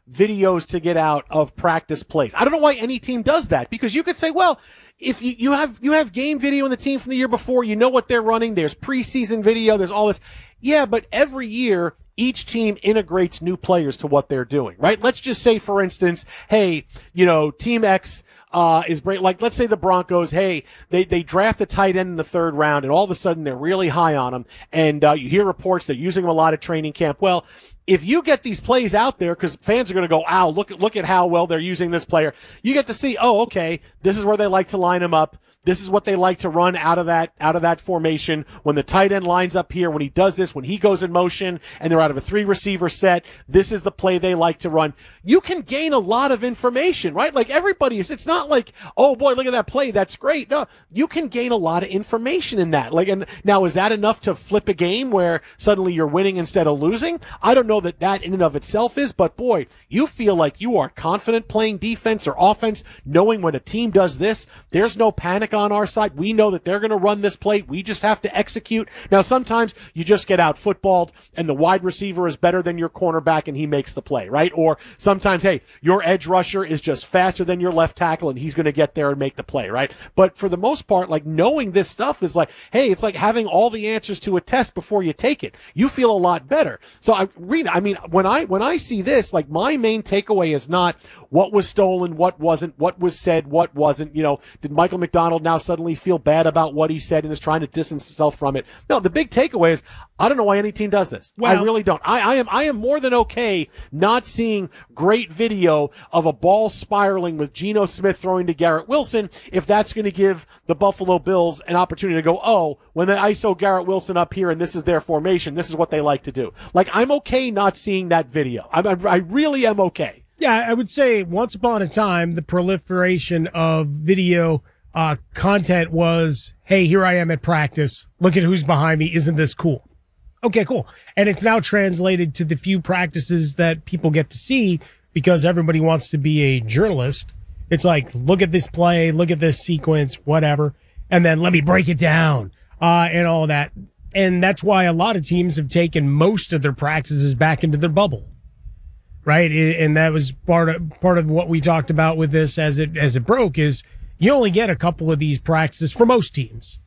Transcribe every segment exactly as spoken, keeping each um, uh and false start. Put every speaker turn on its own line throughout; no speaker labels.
videos to get out of practice plays. I don't know why any team does that, because you could say, well, if you, you have you have game video in the team from the year before, you know what they're running, there's preseason video, there's all this. Yeah, but every year, each team integrates new players to what they're doing, right? Let's just say, for instance, hey, you know, Team X uh is great. Like, let's say the Broncos, hey, they they draft a tight end in the third round, and all of a sudden they're really high on him, and uh, you hear reports they're using him a lot at training camp. Well, if you get these plays out there, because fans are going to go, ow, look at look at how well they're using this player, you get to see, oh, okay, this is where they like to line him up. This is what they like to run out of that out of that formation. When the tight end lines up here, when he does this, when he goes in motion and they're out of a three receiver set, this is the play they like to run. You can gain a lot of information, right? Like, everybody is, it's not like, oh boy, look at that play, that's great. No, you can gain a lot of information in that. Like, and now, is that enough to flip a game where suddenly you're winning instead of losing? I don't know that that in and of itself is, but boy, you feel like you are confident playing defense or offense, knowing when a team does this, there's no panic on our side. We know that they're going to run this play. We just have to execute. Now, sometimes you just get out footballed and the wide receiver is better than your cornerback and he makes the play, right? Or sometimes, hey, your edge rusher is just faster than your left tackle and he's going to get there and make the play, right? But for the most part, like, knowing this stuff is like, hey, it's like having all the answers to a test before you take it. You feel a lot better. So I read, I mean, when I, when I see this, like, my main takeaway is not what was stolen, what wasn't, what was said, what wasn't. You know, did Michael McDonald now suddenly feel bad about what he said and is trying to distance himself from it? No, the big takeaway is, I don't know why any team does this. Well, I really don't. I, I am I am more than okay not seeing great video of a ball spiraling with Geno Smith throwing to Garrett Wilson if that's going to give the Buffalo Bills an opportunity to go, oh, when they I S O Garrett Wilson up here and this is their formation, this is what they like to do. Like, I'm okay not seeing that video. I, I, I really am okay.
Yeah, I would say once upon a time, the proliferation of video uh, content was, hey, here I am at practice. Look at who's behind me. Isn't this cool? Okay, cool. And it's now translated to the few practices that people get to see because everybody wants to be a journalist. It's like, look at this play, look at this sequence, whatever, and then let me break it down uh, and all that. And that's why a lot of teams have taken most of their practices back into their bubble. Right. And that was part of, part of what we talked about with this as it, as it broke is you only get a couple of these practices for most teams.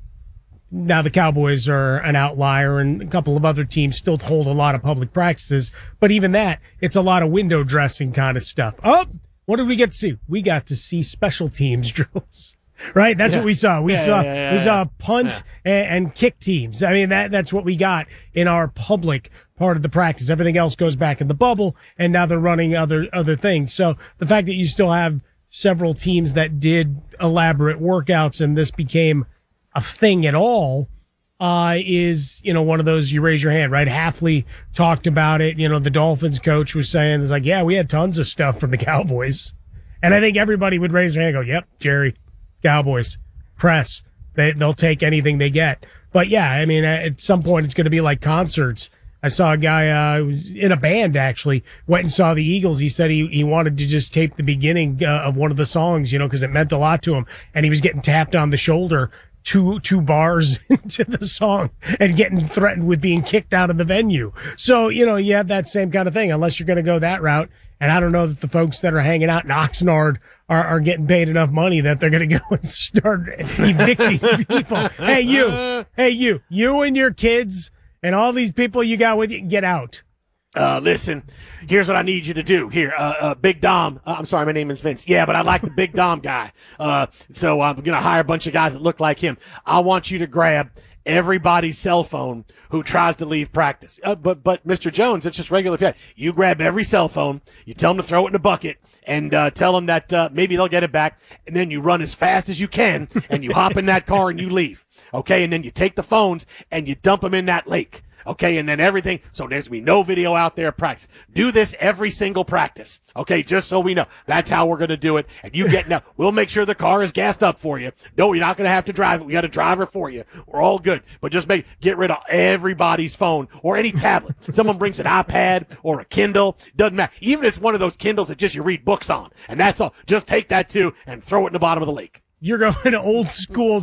Now the Cowboys are an outlier and a couple of other teams still hold a lot of public practices. But even that, it's a lot of window dressing kind of stuff. Oh, what did we get to see? We got to see special teams drills. Right? That's yeah. what we saw. We yeah, saw, yeah, yeah, we saw punt yeah. and, and kick teams. I mean, that, that's what we got in our public part of the practice. Everything else goes back in the bubble and now they're running other, other things. So the fact that you still have several teams that did elaborate workouts and this became a thing at all, uh, is, you know, one of those, you raise your hand, right? Hafley talked about it. You know, the Dolphins coach was saying, it's like, yeah, we had tons of stuff from the Cowboys. And I think everybody would raise their hand and go, yep, Jerry. Cowboys, press, they, they'll take anything they get. But yeah, I mean, at some point it's going to be like concerts. I saw a guy, uh, who was in a band actually, went and saw the Eagles. He said he, he wanted to just tape the beginning uh, of one of the songs, you know, cause it meant a lot to him. And he was getting tapped on the shoulder two, two bars into the song and getting threatened with being kicked out of the venue. So, you know, you have that same kind of thing unless you're going to go that route. And I don't know that the folks that are hanging out in Oxnard are, are getting paid enough money that they're going to go and start evicting people. Hey, you, hey, you, you and your kids and all these people you got with you, get out.
Uh, listen, here's what I need you to do. Here, uh, uh, Big Dom. Uh, I'm sorry, my name is Vince. Yeah, but I like the Big Dom guy. Uh, so I'm going to hire a bunch of guys that look like him. I want you to grab everybody's cell phone who tries to leave practice. Uh, but, but Mister Jones, it's just regular. You grab every cell phone, you tell them to throw it in a bucket, and, uh, tell them that, uh, maybe they'll get it back, and then you run as fast as you can, and you hop in that car and you leave. Okay. And then you take the phones and you dump them in that lake. Okay, and then everything, so there's going to be no video out there practice. Do this every single practice, okay, just so we know. That's how we're going to do it. And you get, now, we'll make sure the car is gassed up for you. No, you're not going to have to drive it. We got a driver for you. We're all good. But just make, get rid of everybody's phone or any tablet. Someone brings an iPad or a Kindle, doesn't matter. Even if it's one of those Kindles that just you read books on. And that's all. Just take that too and throw it in the bottom of the lake.
You're going old school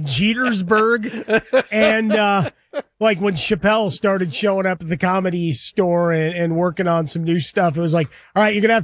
Jetersburg and, uh, like when Chappelle started showing up at the Comedy Store and, and working on some new stuff, it was like, all right, you're going to have